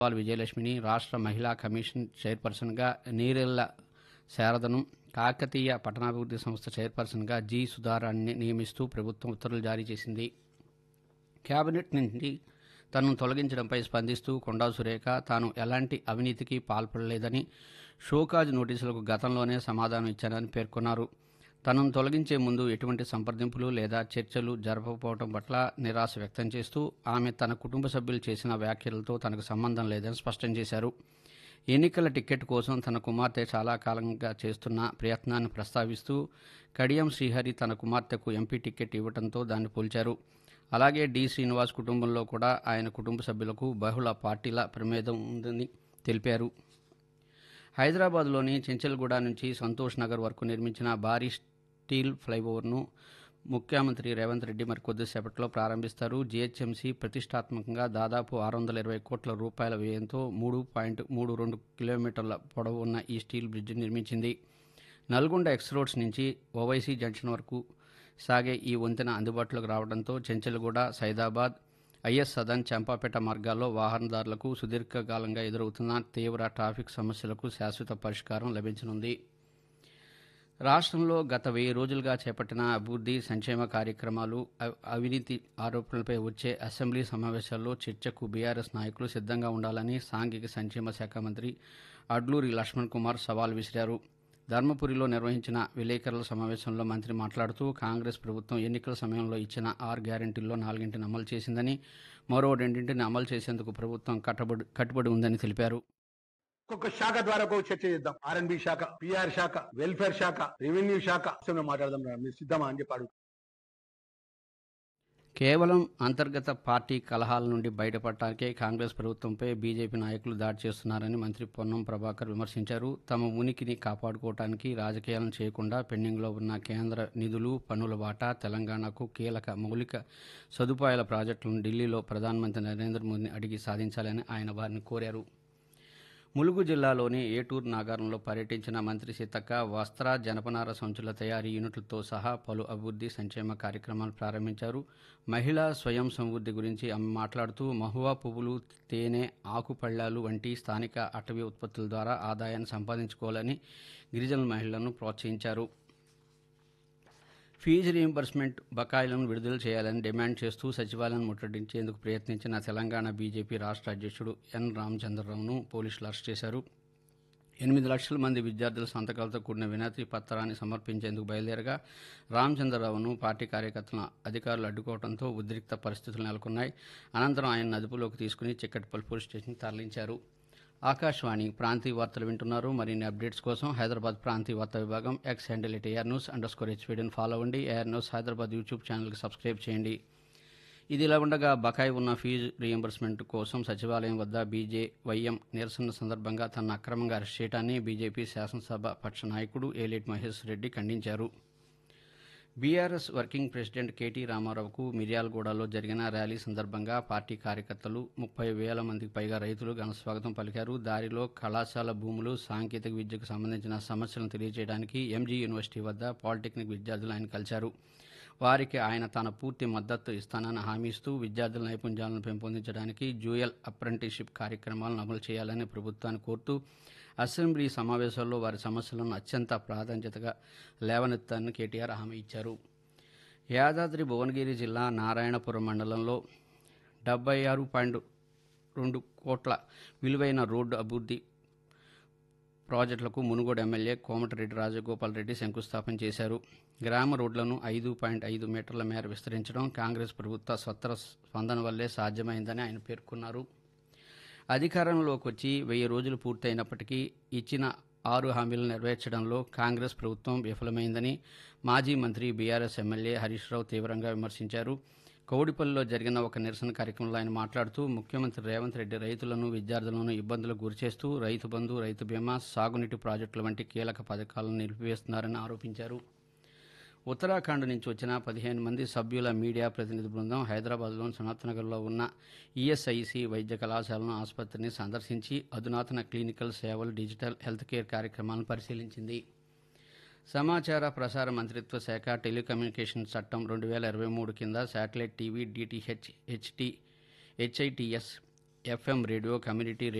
Paul విజయలక్ష్మిని రాష్ట్ర మహిళా commission చైర్పర్సన్గా, నీరెళ్ల శారదను కాకతీయ పట్టణాభివృద్ధి సంస్థ చైర్పర్సన్గా జి. సుధారాణిని నియమిస్తూ ప్రభుత్వం ఉత్తర్వులు జారీ చేసింది. కేబినెట్ నుంచి తనను తొలగించడంపై స్పందిస్తూ కొండా సురేఖ తాను ఎలాంటి అవినీతికి పాల్పడలేదని, షోకాజ్ నోటీసులకు గతంలోనే సమాధానం ఇచ్చానని పేర్కొన్నారు. తనను తొలగించే ముందు ఎటువంటి సంప్రదింపులు లేదా చర్చలు జరపకపోవడం పట్ల నిరాశ వ్యక్తం చేస్తూ ఆమె తన కుటుంబ సభ్యులు చేసిన వ్యాఖ్యలతో తనకు సంబంధం లేదని స్పష్టం చేశారు. ఎన్నికల టికెట్ కోసం తన కుమార్తె చాలా కాలంగా చేస్తున్న ప్రయత్నాన్ని ప్రస్తావిస్తూ కడియం శ్రీహరి తన కుమార్తెకు ఎంపీ టికెట్ ఇవ్వడంతో దాన్ని పోల్చారు. అలాగే డి. శ్రీనివాస్ కుటుంబంలో కూడా ఆయన కుటుంబ సభ్యులకు బహుళ పార్టీల ప్రమేదం ఉందని తెలిపారు. హైదరాబాద్లోని చెంచల్గూడ నుంచి సంతోష్ నగర్ వరకు నిర్మించిన భారీ స్టీల్ ఫ్లైఓవర్ను ముఖ్యమంత్రి రేవంత్ రెడ్డి మరి కొద్దిసేపట్లో ప్రారంభిస్తారు. జీహెచ్ఎంసీ ప్రతిష్టాత్మకంగా దాదాపు 620 కోట్ల రూపాయల వ్యయంతో 3.32 కిలోమీటర్ల పొడవు ఉన్న ఈ స్టీల్ బ్రిడ్జ్ నిర్మించింది. నల్గొండ ఎక్స్ రోడ్స్ నుంచి ఓవైసీ జంక్షన్ వరకు సాగే ఈ వంతెన అందుబాటులోకి రావడంతో చెంచల్గూడ, సైదాబాద్, ఐఎస్ సదన్, చంపాపేట మార్గాల్లో వాహనదారులకు సుదీర్ఘకాలంగా ఎదురవుతున్న తీవ్ర ట్రాఫిక్ సమస్యలకు శాశ్వత పరిష్కారం లభించనుంది. రాష్ట్రంలో గత 1000 రోజులుగా చేపట్టిన అభివృద్ధి సంక్షేమ కార్యక్రమాలు, అవినీతి ఆరోపణలపై వచ్చే అసెంబ్లీ సమావేశాల్లో చర్చకు బీఆర్ఎస్ నాయకులు సిద్ధంగా ఉండాలని సాంఘిక సంక్షేమ శాఖ మంత్రి అడ్లూరి లక్ష్మణ్ కుమార్ సవాల్ విసిరారు. ధర్మపురిలో నిర్వహించిన విలేకరుల సమావేశంలో మంత్రి మాట్లాడుతూ కాంగ్రెస్ ప్రభుత్వం ఎన్నికల సమయంలో ఇచ్చిన 6 గ్యారెంటీల్లో 4 అమలు చేసిందని, మరో 2 అమలు చేసేందుకు ప్రభుత్వం కట్టుబడి ఉందని తెలిపారు. ఒక్కొక్క శాఖ ద్వారా ఒక చర్చ చేద్దాం. ఆర్ఎన్బి శాఖ, పిఆర్ శాఖ, వెల్ఫేర్ శాఖ, రెవెన్యూ శాఖ మాట్లాడదాం. మీరు సిద్ధమా అని చెప్పాడు. కేవలం అంతర్గత పార్టీ కలహాల నుండి బయటపడటానికే కాంగ్రెస్ ప్రభుత్వంపై బీజేపీ నాయకులు దాడి చేస్తున్నారని మంత్రి పొన్నం ప్రభాకర్ విమర్శించారు. తమ ఉనికిని కాపాడుకోవడానికి రాజకీయాలను చేయకుండా పెండింగ్లో ఉన్న కేంద్ర నిధులు, పన్నుల వాటా, తెలంగాణకు కీలక మౌలిక సదుపాయాల ప్రాజెక్టులను ఢిల్లీలో ప్రధానమంత్రి నరేంద్ర మోదీని అడిగి సాధించాలని ఆయన వారిని కోరారు. ములుగు జిల్లాలోని ఏటూరు నాగారంలో పర్యటించిన మంత్రి సీతక్క వస్త్ర, జనపనార సంచుల తయారీ యూనిట్లతో సహా పలు అభివృద్ధి సంక్షేమ కార్యక్రమాలు ప్రారంభించారు. మహిళా స్వయం సమృద్ధి గురించి ఆమె మాట్లాడుతూ మహువా పువ్వులు, తేనె, ఆకుపళ్ళాలు వంటి స్థానిక అటవీ ఉత్పత్తుల ద్వారా ఆదాయాన్ని సంపాదించుకోవాలని గిరిజన మహిళలను ప్రోత్సహించారు. ఫీజు రీయింబర్స్మెంట్ బకాయిలను విడుదల చేయాలని డిమాండ్ చేస్తూ సచివాలయాన్ని ముట్టడించేందుకు ప్రయత్నించిన తెలంగాణ బీజేపీ రాష్ట్ర అధ్యక్షుడు ఎన్. రామచంద్రరావును పోలీసులు అరెస్ట్ చేశారు. 8 లక్షల మంది విద్యార్థుల సంతకాలతో కూడిన వినతి పత్రాన్ని సమర్పించేందుకు బయలుదేరగా రామచంద్రరావును పార్టీ కార్యకర్తలను అధికారులు అడ్డుకోవడంతో ఉద్రిక్త పరిస్థితులు నెలకొన్నాయి. అనంతరం ఆయన్ని అదుపులోకి తీసుకుని చిక్కట్పల్లి పోలీస్ స్టేషన్కి తరలించారు. ఆకాశవాణి ప్రాంతీయ వార్తలు వింటున్నారు. మరిన్ని అప్డేట్స్ కోసం హైదరాబాద్ ప్రాంతీయ వార్తా విభాగం ఎక్స్ హ్యాండిల్ @AirNews_HVDని ఫాలో అవ్వండి. ఎయిర్ న్యూస్ హైదరాబాద్ యూట్యూబ్ ఛానల్కి సబ్స్క్రైబ్ చేయండి. ఇది ఇలా ఉండగా బకాయి ఉన్న ఫీజు రీయింబర్స్మెంట్ కోసం సచివాలయం వద్ద బీజేవైఎం నిరసన సందర్భంగా తనను అక్రమంగా అరెస్ట్ చేయడాన్ని బీజేపీ శాసనసభ పక్ష నాయకుడు ఏలేటి మహేష్ రెడ్డి ఖండించారు. బీఆర్ఎస్ వర్కింగ్ ప్రెసిడెంట్ కేటీ రామారావుకు మిర్యాలగూడలో జరిగిన ర్యాలీ సందర్భంగా పార్టీ కార్యకర్తలు 30,000 మందికి పైగా రైతులు ఘనస్వాగతం పలికారు. దారిలో కళాశాల భూములు, సాంకేతిక విద్యకు సంబంధించిన సమస్యలను తెలియజేయడానికి ఎంజీ యూనివర్సిటీ వద్ద పాలిటెక్నిక్ విద్యార్థులు ఆయన కలిశారు. వారికి ఆయన తన పూర్తి మద్దతు ఇస్తానని హామీ ఇస్తూ విద్యార్థుల నైపుణ్యాలను పెంపొందించడానికి డ్యూయల్ అప్రెంటిస్షిప్ కార్యక్రమాలను అమలు చేయాలని ప్రభుత్వాన్ని కోరుతూ అసెంబ్లీ సమావేశాల్లో వారి సమస్యలను అత్యంత ప్రాధాన్యతగా లేవనెత్తాలని కేటీఆర్ హామీ ఇచ్చారు. యాదాద్రి భువనగిరి జిల్లా నారాయణపురం మండలంలో 76.2 కోట్ల విలువైన రోడ్డు అభివృద్ధి ప్రాజెక్టులకు మునుగోడు ఎమ్మెల్యే కోమటిరెడ్డి రాజగోపాల్ రెడ్డి శంకుస్థాపన చేశారు. గ్రామ రోడ్లను 5.5 మీటర్ల మేర విస్తరించడం కాంగ్రెస్ ప్రభుత్వ స్వత్ర స్పందన వల్లే సాధ్యమైందని ఆయన పేర్కొన్నారు. అధికారంలోకి వచ్చి 1000 రోజులు పూర్తయినప్పటికీ ఇచ్చిన 6 హామీలను నెరవేర్చడంలో కాంగ్రెస్ ప్రభుత్వం విఫలమైందని మాజీ మంత్రి బీఆర్ఎస్ ఎమ్మెల్యే హరీష్ రావు తీవ్రంగా విమర్శించారు. కౌడిపల్లిలో జరిగిన ఒక నిరసన కార్యక్రమంలో ఆయన మాట్లాడుతూ ముఖ్యమంత్రి రేవంత్ రెడ్డి రైతులను, విద్యార్థులను ఇబ్బందులకు గురిచేస్తూ రైతు బంధు, రైతు బీమా, సాగునీటి ప్రాజెక్టుల వంటి కీలక పథకాలను నిలిపివేస్తున్నారని ఆరోపించారు. ఉత్తరాఖండ్ నుంచి వచ్చిన 15 మంది సభ్యుల మీడియా ప్రతినిధి బృందం హైదరాబాద్లోని సనత్నగర్లో ఉన్న ఈఎస్ఐసి వైద్య కళాశాలను, ఆసుపత్రిని సందర్శించి అధునాతన క్లినికల్ సేవలు, డిజిటల్ హెల్త్ కేర్ కార్యక్రమాలను పరిశీలించింది. సమాచార ప్రసార మంత్రిత్వ శాఖ టెలికమ్యూనికేషన్ చట్టం 2023 కింద satellite TV, DTH, HITS, FM radio, community